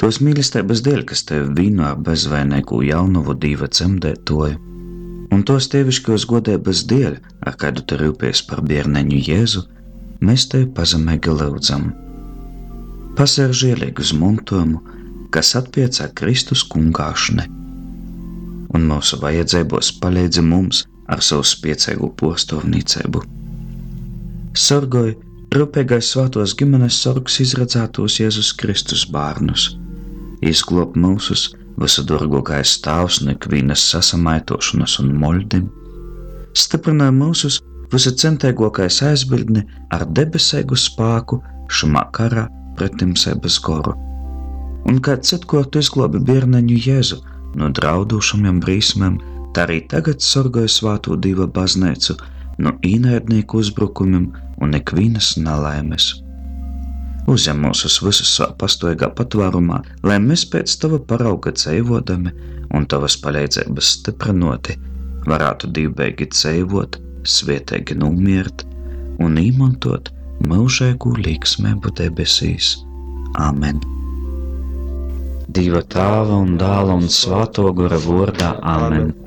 Tos mīlestības dēļ, kas tevi vīno ar bezvainīgu jaunuvu Dieva dzemdētoju, un tos teviškos godības dēļ, ar kādu tu rūpējies par bērneņu Jēzu, mēs tevi pazemīgi lūdzam. Pasver žēlīgu zmontojumu, kas atpiecā Kristus kungāšanu, un mūsu vajadzībos palīdzi mums ar savu spiecīgu postovnīcību. Sorgoj rūpīgais svātos ģimenes sorgs izredzētos Jēzus Kristus bārnus, izglob mūsus visu dārgākais tēvs no ikvienas sasamaitošanas un moļdim, stiprināj mūsus visu centīgākais aizbildni ar debesīgu spēku šumā karā pret timsības goru. Un kā citkārt izglobi bērneņu Jēzu no draudošamiem brīsmēm, tā arī tagad sorgoja svāto Dieva baznīcu no īnaidnieku uzbrukumiem un ikvienas nelaimes. Uzņem mūsus visus savā pastoigā patvērumā, lai mēs pēc tava parauga dzīvodami un tavas palīdzības stiprinoti varētu divbēgi dzīvot, svietīgi nomiert un īmantot mūžīgu līgsmību debesīs. Āmen. Dieva Tēva un Dēla un Svāto Gara vārdā. Āmen.